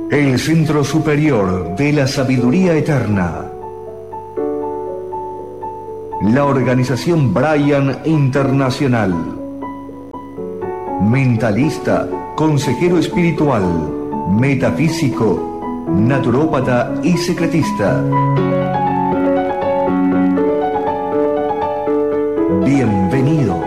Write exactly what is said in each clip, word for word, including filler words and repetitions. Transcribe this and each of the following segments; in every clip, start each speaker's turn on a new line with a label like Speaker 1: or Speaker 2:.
Speaker 1: El Centro Superior de la Sabiduría Eterna. La Organización Brian Internacional. Mentalista, consejero espiritual, metafísico, naturópata y secretista. Bienvenidos.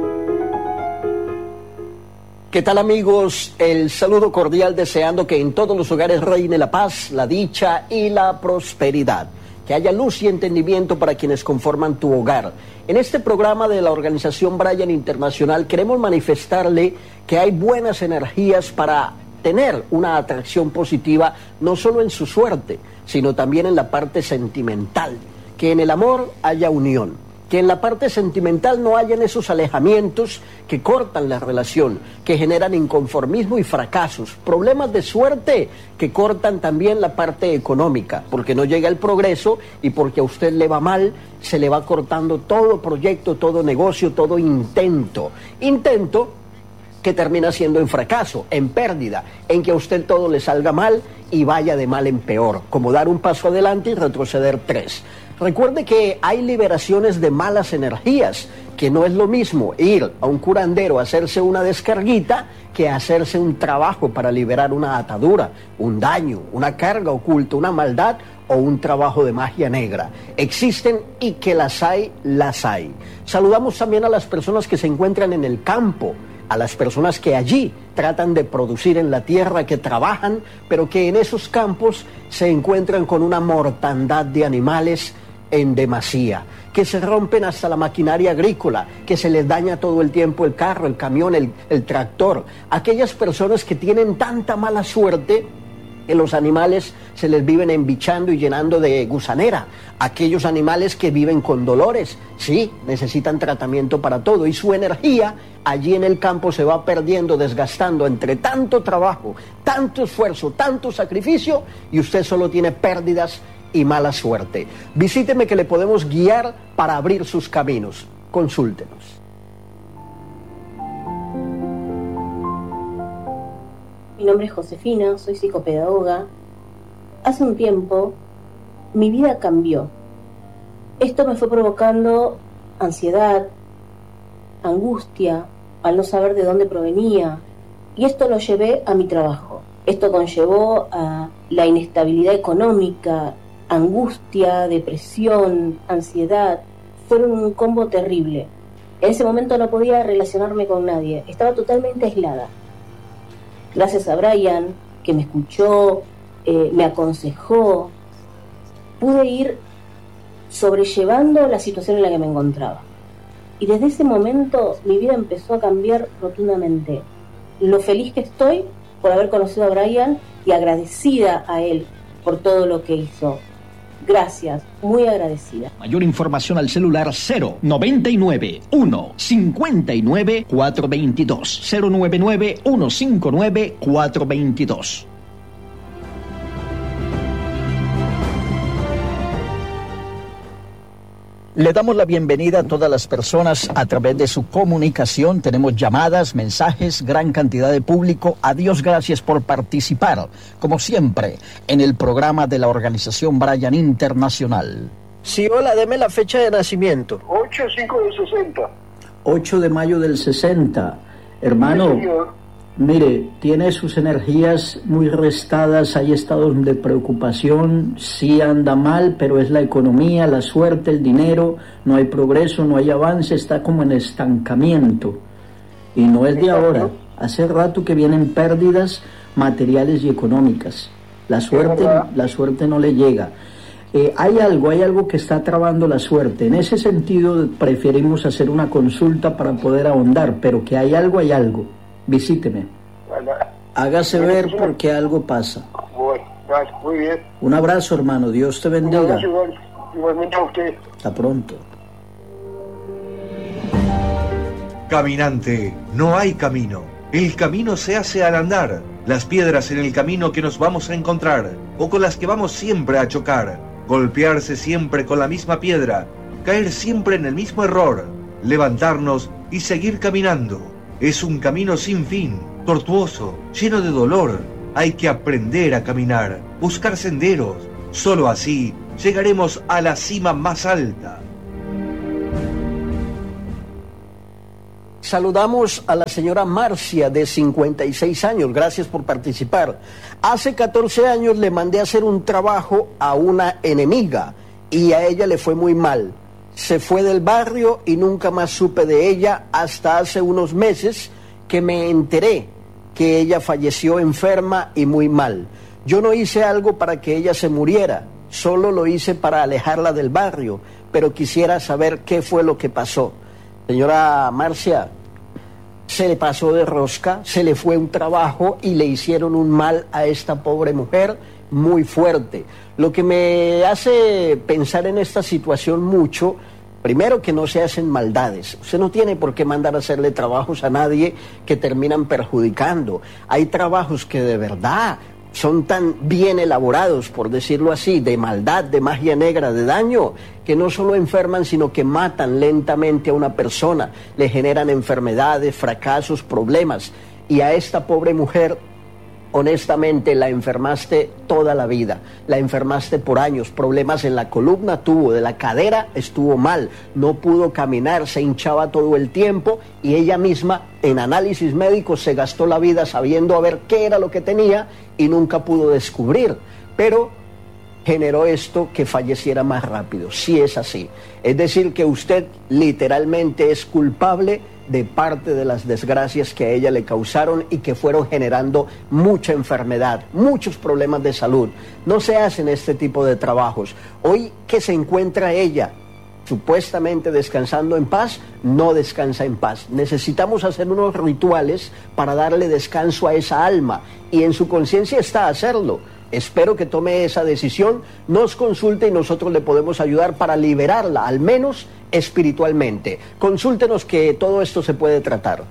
Speaker 2: ¿Qué tal, amigos? El saludo cordial, deseando que en todos los hogares reine la paz, la dicha y la prosperidad. Que haya luz y entendimiento para quienes conforman tu hogar. En este programa de la Organización Brian Internacional queremos manifestarle que hay buenas energías para tener una atracción positiva, no solo en su suerte, sino también en la parte sentimental. Que en el amor haya unión. Que en la parte sentimental no hayan esos alejamientos que cortan la relación, que generan inconformismo y fracasos, problemas de suerte que cortan también la parte económica, porque no llega el progreso y porque a usted le va mal, se le va cortando todo proyecto, todo negocio, todo intento. Intento que termina siendo en fracaso, en pérdida, en que a usted todo le salga mal y vaya de mal en peor, como dar un paso adelante y retroceder tres. Recuerde que hay liberaciones de malas energías, que no es lo mismo ir a un curandero a hacerse una descarguita que hacerse un trabajo para liberar una atadura, un daño, una carga oculta, una maldad o un trabajo de magia negra. Existen y que las hay, las hay. Saludamos también a las personas que se encuentran en el campo, a las personas que allí tratan de producir en la tierra, que trabajan, pero que en esos campos se encuentran con una mortandad de animales en demasía, que se rompen hasta la maquinaria agrícola, que se les daña todo el tiempo el carro, el camión, el, el tractor. Aquellas personas que tienen tanta mala suerte que los animales se les viven embichando y llenando de gusanera. Aquellos animales que viven con dolores, sí, necesitan tratamiento para todo, y su energía allí en el campo se va perdiendo, desgastando entre tanto trabajo, tanto esfuerzo, tanto sacrificio, y usted solo tiene pérdidas y mala suerte. Visíteme, que le podemos guiar para abrir sus caminos. Consúltenos.
Speaker 3: Mi nombre es Josefina, soy psicopedagoga. Hace un tiempo mi vida cambió. Esto me fue provocando ansiedad, angustia, al no saber de dónde provenía, y esto lo llevé a mi trabajo. Esto conllevó a la inestabilidad económica, angustia, depresión, ansiedad. Fueron un combo terrible. En ese momento no podía relacionarme con nadie, estaba totalmente aislada. Gracias a Brian, que me escuchó, eh, me aconsejó, pude ir sobrellevando la situación en la que me encontraba. Y desde ese momento mi vida empezó a cambiar rotundamente. Lo feliz que estoy por haber conocido a Brian y agradecida a él por todo lo que hizo. Gracias, muy agradecida.
Speaker 4: Mayor información al celular cero noventa y nueve, uno cincuenta y nueve, cuatro veintidós, cero noventa y nueve, uno cincuenta y nueve, cuatro veintidós.
Speaker 2: Le damos la bienvenida a todas las personas a través de su comunicación. Tenemos llamadas, mensajes, gran cantidad de público. A Dios gracias por participar, como siempre, en el programa de la Organización Brian Internacional. Sí, hola, deme la fecha de nacimiento.
Speaker 5: ocho cinco del sesenta.
Speaker 2: ocho de mayo del sesenta. Hermano,
Speaker 5: Sí,
Speaker 2: mire, tiene sus energías muy restadas, hay estados de preocupación, sí anda mal, pero es la economía, la suerte, el dinero, no hay progreso, no hay avance, está como en estancamiento. Y no es de ahora, hace rato que vienen pérdidas materiales y económicas. La suerte, la suerte no le llega. Eh, hay algo, hay algo que está trabando la suerte. En ese sentido preferimos hacer una consulta para poder ahondar, pero que hay algo, hay algo. Visíteme.
Speaker 5: Bueno,
Speaker 2: Hágase ver porque algo pasa.
Speaker 5: bueno, vale, muy bien.
Speaker 2: Un abrazo, hermano. Dios te
Speaker 5: Un
Speaker 2: bendiga.
Speaker 5: abrazo igual, igualmente a usted.
Speaker 2: Hasta pronto.
Speaker 1: Caminante, no hay camino. El camino se hace al andar. Las piedras en el camino que nos vamos a encontrar, o con las que vamos siempre a chocar. Golpearse siempre con la misma piedra. Caer siempre en el mismo error. Levantarnos y seguir caminando. Es un camino sin fin, tortuoso, lleno de dolor, Hay que aprender a caminar, buscar senderos. Solo así llegaremos a la cima más alta.
Speaker 2: Saludamos a la señora Marcia, de cincuenta y seis años. Gracias por participar. Hace catorce años le mandé a hacer un trabajo a una enemiga y a ella le fue muy mal. Se fue del barrio y nunca más supe de ella hasta hace unos meses que me enteré que ella falleció enferma y muy mal. Yo no hice algo para que ella se muriera, solo lo hice para alejarla del barrio, pero quisiera saber qué fue lo que pasó. Señora Marcia, se le pasó de rosca, se le fue un trabajo y le hicieron un mal a esta pobre mujer muy fuerte. Lo que me hace pensar en esta situación mucho, primero, que no se hacen maldades. Usted no tiene por qué mandar a hacerle trabajos a nadie que terminan perjudicando. Hay trabajos que de verdad son tan bien elaborados, por decirlo así, de maldad, de magia negra, de daño, que no solo enferman, sino que matan lentamente a una persona, le generan enfermedades, fracasos, problemas. Y a esta pobre mujer, honestamente, la enfermaste toda la vida, la enfermaste por años, problemas en la columna tuvo, de la cadera estuvo mal, no pudo caminar, se hinchaba todo el tiempo y ella misma en análisis médicos se gastó la vida sabiendo a ver qué era lo que tenía y nunca pudo descubrir, pero generó esto que falleciera más rápido. Sí es así, es decir que usted literalmente es culpable de parte de las desgracias que a ella le causaron y que fueron generando mucha enfermedad, muchos problemas de salud. No se hacen este tipo de trabajos. Hoy que se encuentra ella supuestamente descansando en paz, no descansa en paz. Necesitamos hacer unos rituales para darle descanso a esa alma y en su conciencia está hacerlo. Espero que tome esa decisión, nos consulte y nosotros le podemos ayudar para liberarla, al menos espiritualmente. Consúltenos que todo esto se puede tratar.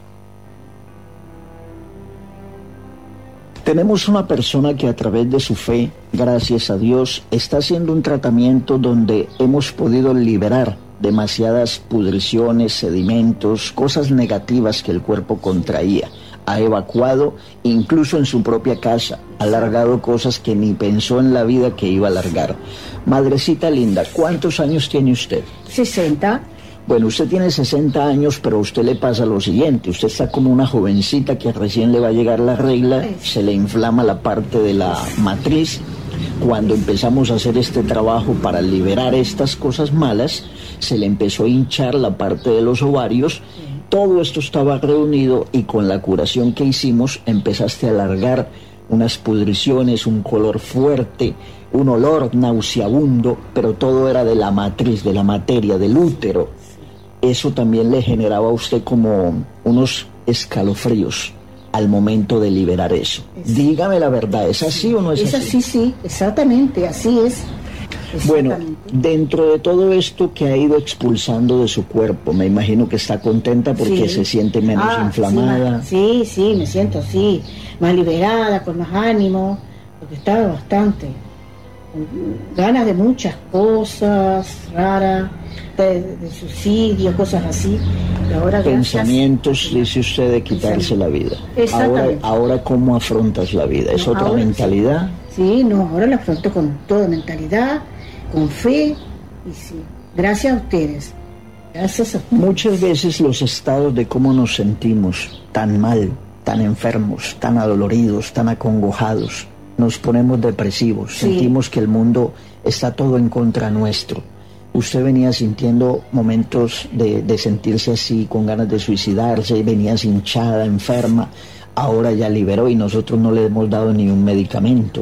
Speaker 4: Tenemos una persona que a través de su fe, gracias a Dios, está haciendo un tratamiento donde hemos podido liberar demasiadas pudriciones, sedimentos, cosas negativas que el cuerpo contraía. Ha evacuado incluso en su propia casa, ha largado cosas que ni pensó en la vida que iba a largar. Madrecita linda, ¿cuántos años tiene usted?
Speaker 6: sesenta.
Speaker 4: Bueno, usted tiene sesenta años, pero a usted le pasa lo siguiente, usted está como una jovencita que recién le va a llegar la regla, se le inflama la parte de la matriz. Cuando empezamos a hacer este trabajo para liberar estas cosas malas, se le empezó a hinchar la parte de los ovarios. Todo esto estaba reunido y con la curación que hicimos empezaste a alargar unas pudriciones, un color fuerte, un olor nauseabundo, pero todo era de la matriz, de la materia, del útero. Eso también le generaba a usted como unos escalofríos al momento de liberar eso. Es, Dígame la verdad, ¿es así o no es,
Speaker 6: es
Speaker 4: así?
Speaker 6: Es así, sí, exactamente, así es.
Speaker 4: Bueno, dentro de todo esto que ha ido expulsando de su cuerpo, me imagino que está contenta porque sí. Se siente menos ah, inflamada.
Speaker 6: Sí, sí, me siento así, más liberada, con más ánimo, porque estaba bastante, con ganas de muchas cosas raras, de, de suicidio, cosas así. Y ahora
Speaker 4: pensamientos,
Speaker 6: gracias,
Speaker 4: dice usted, de quitarse la vida.
Speaker 6: Ahora,
Speaker 4: ahora, ¿cómo afrontas la vida? ¿Es no, otra mentalidad?
Speaker 6: Sí. sí, no, ahora la afronto con toda mentalidad, con fe, y sí, gracias a ustedes. Gracias a ustedes.
Speaker 4: Muchas veces los estados de cómo nos sentimos tan mal, tan enfermos, tan adoloridos, tan acongojados, nos ponemos depresivos, sí. Sentimos que el mundo está todo en contra nuestro. Usted venía sintiendo momentos de, de sentirse así, con ganas de suicidarse, venías hinchada, enferma, ahora ya liberó y nosotros no le hemos dado ni un medicamento.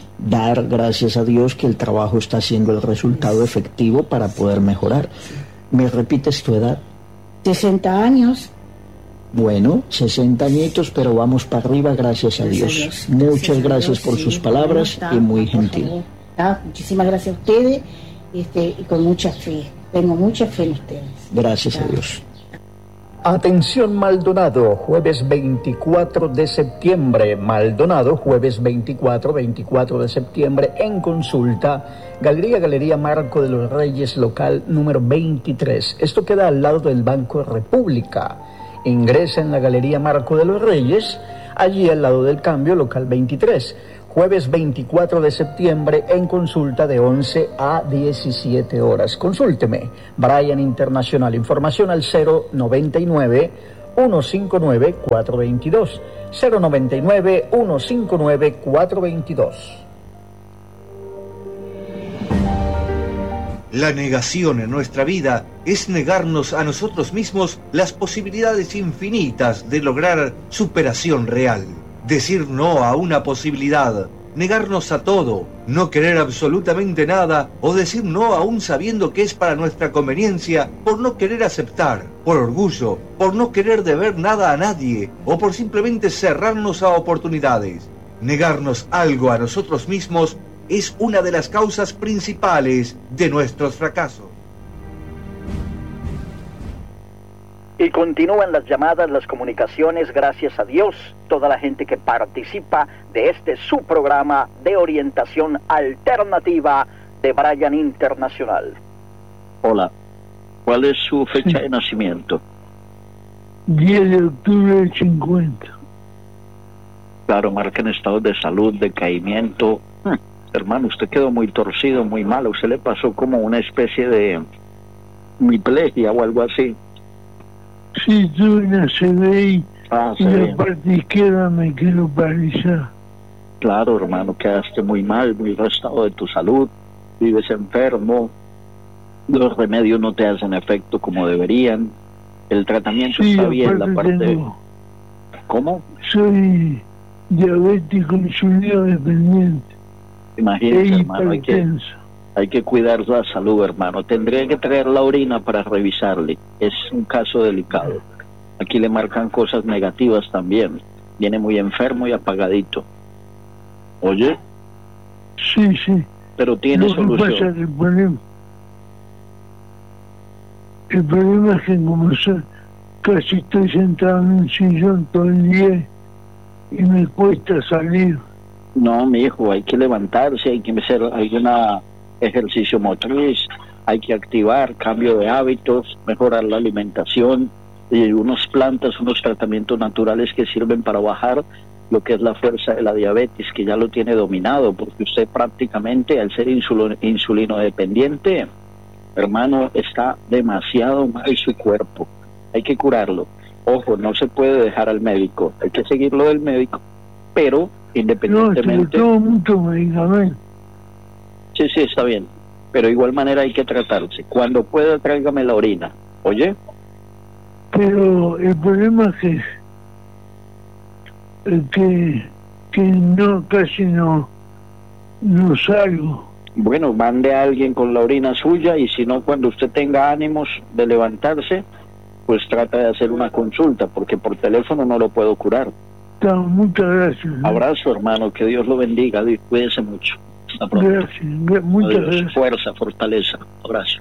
Speaker 4: Dar gracias a Dios que el trabajo está haciendo el resultado efectivo para poder mejorar. ¿Me repites tu edad?
Speaker 6: sesenta años.
Speaker 4: Bueno, sesenta añitos, pero vamos para arriba, gracias a Dios. Gracias a Dios. Muchas gracias por sus palabras y muy gentil.
Speaker 6: Muchísimas gracias a ustedes este, y con mucha fe. Tengo mucha fe en ustedes.
Speaker 4: Gracias a Dios.
Speaker 7: Atención Maldonado, jueves veinticuatro de septiembre, Maldonado, jueves veinticuatro, veinticuatro de septiembre, en consulta, Galería, Galería Marco de los Reyes, local número veintitrés. Esto queda al lado del Banco República. Ingresa en la Galería Marco de los Reyes, allí al lado del Cambio, local veintitrés. Jueves veinticuatro de septiembre en consulta de once a diecisiete horas. Consúlteme. Brian Internacional. Información al cero noventa y nueve, ciento cincuenta y nueve, cuatrocientos veintidós. cero noventa y nueve, ciento cincuenta y nueve, cuatrocientos veintidós.
Speaker 1: La negación en nuestra vida es negarnos a nosotros mismos las posibilidades infinitas de lograr superación real. Decir no a una posibilidad, negarnos a todo, no querer absolutamente nada o decir no aún sabiendo que es para nuestra conveniencia por no querer aceptar, por orgullo, por no querer deber nada a nadie o por simplemente cerrarnos a oportunidades. Negarnos algo a nosotros mismos es una de las causas principales de nuestros fracasos.
Speaker 7: Y continúan las llamadas, las comunicaciones, gracias a Dios, toda la gente que participa de este su programa de orientación alternativa de Brian Internacional.
Speaker 8: Hola, ¿cuál es su fecha de nacimiento?
Speaker 9: diez de octubre del cincuenta.
Speaker 8: Claro, marca en estado de salud, decaimiento. Hmm, hermano, usted quedó muy torcido, muy mal. A usted le pasó como una especie de hemiplegia o algo así.
Speaker 9: Sí, tuve una C V I
Speaker 8: ah,
Speaker 9: y la parte izquierda me quedó paralizada.
Speaker 8: Claro, hermano, quedaste muy mal, muy restado de tu salud, vives enfermo, los remedios no te hacen efecto como deberían, el tratamiento
Speaker 9: sí,
Speaker 8: está bien, la parte...
Speaker 9: Tengo,
Speaker 8: ¿Cómo?
Speaker 9: Soy diabético insulino dependiente.
Speaker 8: Imagínate, e hermano, hay que... Hay que cuidar la salud, hermano. Tendría que traer la orina para revisarle. Es un caso delicado. Aquí le marcan cosas negativas también. Viene muy enfermo y apagadito. ¿Oye?
Speaker 9: Sí, sí.
Speaker 8: Pero tiene
Speaker 9: Lo
Speaker 8: solución.
Speaker 9: Que pasa que el problema, el problema es que como soy, casi estoy sentado en un sillón todo el día y me cuesta salir.
Speaker 8: No, mi hijo, hay que levantarse, hay que hacer alguna... ejercicio motriz, hay que activar cambio de hábitos, mejorar la alimentación y unas plantas, unos tratamientos naturales que sirven para bajar lo que es la fuerza de la diabetes, que ya lo tiene dominado, porque usted prácticamente al ser insulino, insulino dependiente, hermano, está demasiado mal su cuerpo, hay que curarlo. Ojo, no se puede dejar al médico, hay que seguirlo del médico, pero independientemente...
Speaker 9: No, tomo mucho medicamento.
Speaker 8: Sí, sí, está bien. Pero de igual manera hay que tratarse. Cuando pueda, tráigame la orina. ¿Oye?
Speaker 9: Pero el problema es que, es que, que no, casi no, no salgo.
Speaker 8: Bueno, mande a alguien con la orina suya y si no, cuando usted tenga ánimos de levantarse, pues trata de hacer una consulta, porque por teléfono no lo puedo curar.
Speaker 9: Muchas gracias.
Speaker 8: Abrazo, hermano. Que Dios lo bendiga. Cuídese mucho. Hasta pronto.
Speaker 9: Gracias, muchas
Speaker 8: Adiós.
Speaker 9: gracias.
Speaker 8: Fuerza, fortaleza. Abrazo.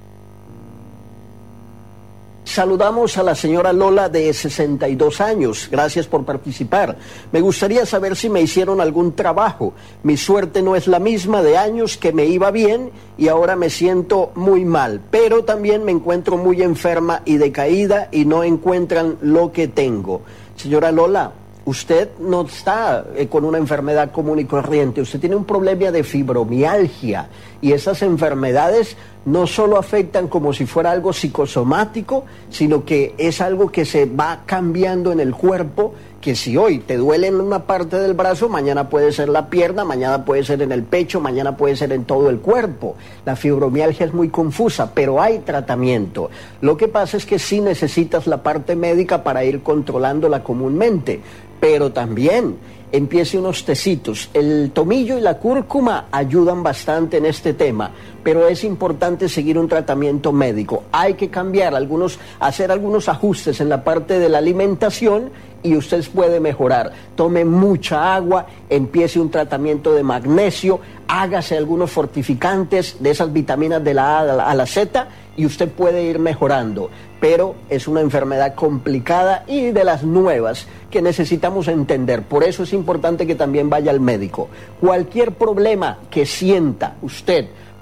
Speaker 2: Saludamos a la señora Lola de sesenta y dos años. Gracias por participar. Me gustaría saber si me hicieron algún trabajo. Mi suerte no es la misma de años que me iba bien y ahora me siento muy mal. Pero también me encuentro muy enferma y decaída y no encuentran lo que tengo. Señora Lola, usted no está eh, con una enfermedad común y corriente, usted tiene un problema de fibromialgia y esas enfermedades no solo afectan como si fuera algo psicosomático, sino que es algo que se va cambiando en el cuerpo, que si hoy te duele en una parte del brazo, mañana puede ser la pierna, mañana puede ser en el pecho, mañana puede ser en todo el cuerpo. La fibromialgia es muy confusa, pero hay tratamiento. Lo que pasa es que sí necesitas la parte médica para ir controlándola comúnmente. Pero también empiece unos tecitos. El tomillo y la cúrcuma ayudan bastante en este tema, pero es importante seguir un tratamiento médico. Hay que cambiar algunos, hacer algunos ajustes en la parte de la alimentación y usted puede mejorar. Tome mucha agua, empiece un tratamiento de magnesio, hágase algunos fortificantes de esas vitaminas de la A a la Z y usted puede ir mejorando. Pero es una enfermedad complicada y de las nuevas que necesitamos entender. Por eso es importante que también vaya al médico. Cualquier problema que sienta usted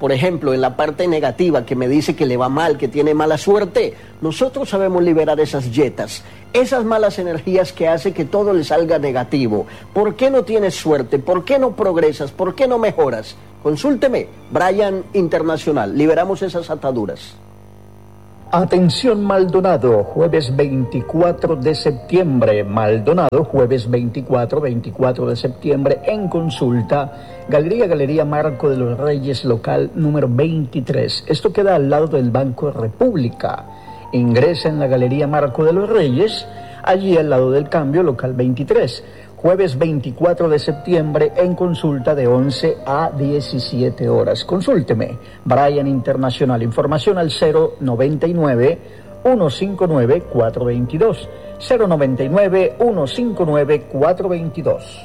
Speaker 2: por ejemplo, en la parte negativa que me dice que le va mal, que tiene mala suerte, nosotros sabemos liberar esas yetas, esas malas energías que hace que todo le salga negativo. ¿Por qué no tienes suerte? ¿Por qué no progresas? ¿Por qué no mejoras? Consúlteme, Brian Internacional, liberamos esas ataduras.
Speaker 7: Atención Maldonado, jueves veinticuatro de septiembre, Maldonado, jueves veinticuatro, veinticuatro de septiembre, en consulta, Galería Galería Marco de los Reyes, local número veintitrés. Esto queda al lado del Banco República. Ingresa en la Galería Marco de los Reyes, allí al lado del Cambio, local veintitrés. Jueves veinticuatro de septiembre, en consulta de once a diecisiete horas. Consúlteme, Brian Internacional. Información al cero noventa y nueve, ciento cincuenta y nueve, cuatrocientos veintidós. cero noventa y nueve, ciento cincuenta y nueve, cuatrocientos veintidós.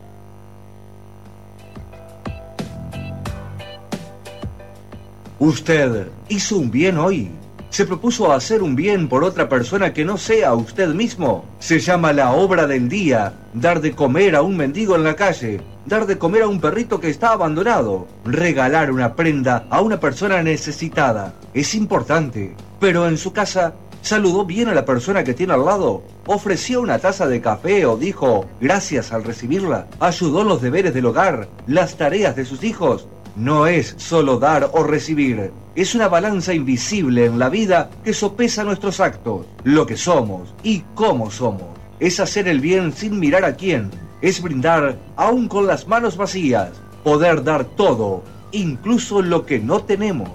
Speaker 1: Usted hizo un bien hoy. ¿Se propuso hacer un bien por otra persona que no sea usted mismo? Se llama la obra del día, dar de comer a un mendigo en la calle, dar de comer a un perrito que está abandonado, regalar una prenda a una persona necesitada. Es importante, pero en su casa, ¿saludó bien a la persona que tiene al lado? ¿Ofreció una taza de café o dijo gracias al recibirla? ¿Ayudó en los deberes del hogar, las tareas de sus hijos? No es solo dar o recibir, es una balanza invisible en la vida que sopesa nuestros actos, lo que somos y cómo somos. Es hacer el bien sin mirar a quién, es brindar aún con las manos vacías, poder dar todo, incluso lo que no tenemos.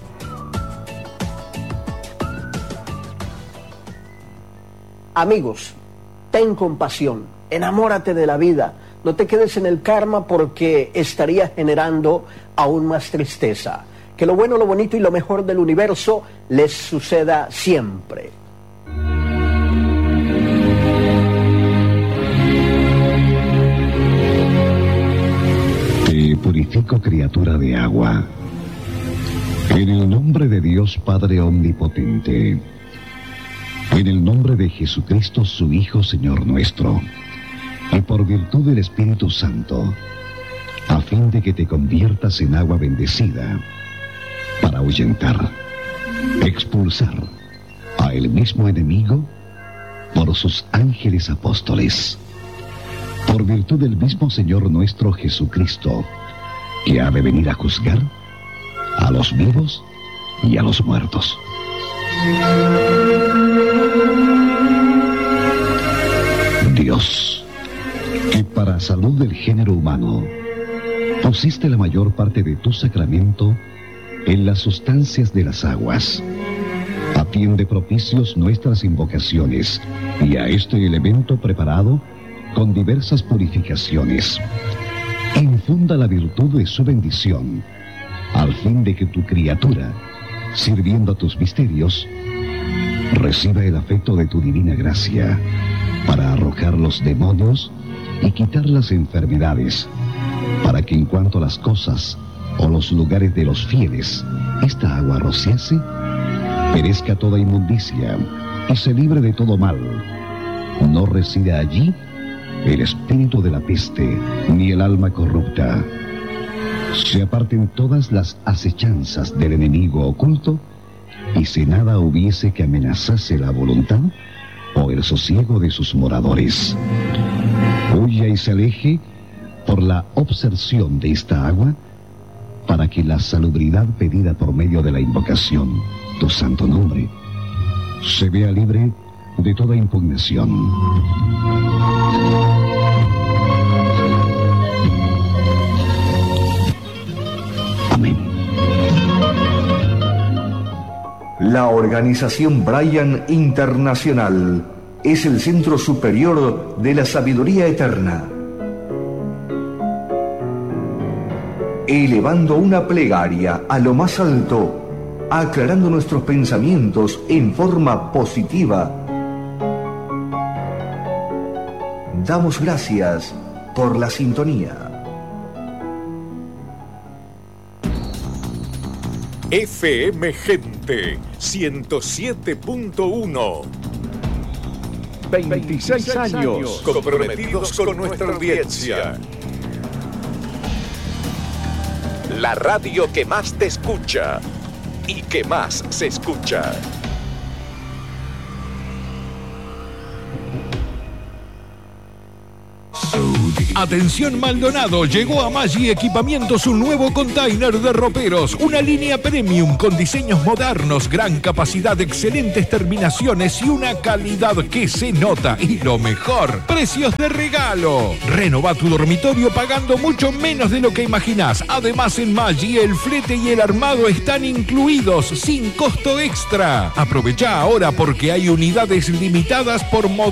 Speaker 2: Amigos, ten compasión, enamórate de la vida. No te quedes en el karma porque estaría generando aún más tristeza. Que lo bueno, lo bonito y lo mejor del universo les suceda siempre.
Speaker 10: Te purifico, criatura de agua. En el nombre de Dios Padre Omnipotente. En el nombre de Jesucristo, su Hijo, Señor nuestro. Y por virtud del Espíritu Santo, a fin de que te conviertas en agua bendecida, para ahuyentar, expulsar a el mismo enemigo por sus ángeles apóstoles, por virtud del mismo Señor nuestro Jesucristo, que ha de venir a juzgar a los vivos y a los muertos. Dios, que para salud del género humano pusiste la mayor parte de tu sacramento en las sustancias de las aguas, atiende propicios nuestras invocaciones y a este elemento preparado con diversas purificaciones. Infunda la virtud de su bendición, al fin de que tu criatura, sirviendo a tus misterios, reciba el afecto de tu divina gracia para arrojar los demonios y quitar las enfermedades, para que en cuanto a las cosas o los lugares de los fieles esta agua rociase, perezca toda inmundicia y se libre de todo mal. No resida allí el espíritu de la peste, ni el alma corrupta. Se aparten todas las acechanzas del enemigo oculto, y si nada hubiese que amenazase la voluntad o el sosiego de sus moradores. Huya y se aleje por la obserción de esta agua, para que la salubridad pedida por medio de la invocación, tu santo nombre, se vea libre de toda impugnación. Amén.
Speaker 1: La organización Brian Internacional es el centro superior de la sabiduría eterna. Elevando una plegaria a lo más alto, aclarando nuestros pensamientos en forma positiva, damos gracias por la sintonía.
Speaker 11: F M Gente ciento siete punto uno.
Speaker 7: veintiséis años
Speaker 11: comprometidos con nuestra audiencia. la radio que más te escucha y que más se escucha.
Speaker 12: Atención Maldonado, llegó a Maggi Equipamientos un nuevo container de roperos, una línea premium con diseños modernos, gran capacidad, excelentes terminaciones y una calidad que se nota. Y lo mejor, precios de regalo. Renova tu dormitorio pagando mucho menos de lo que imaginás. Además en Maggi el flete y el armado están incluidos sin costo extra. Aprovecha ahora porque hay unidades limitadas por modelo.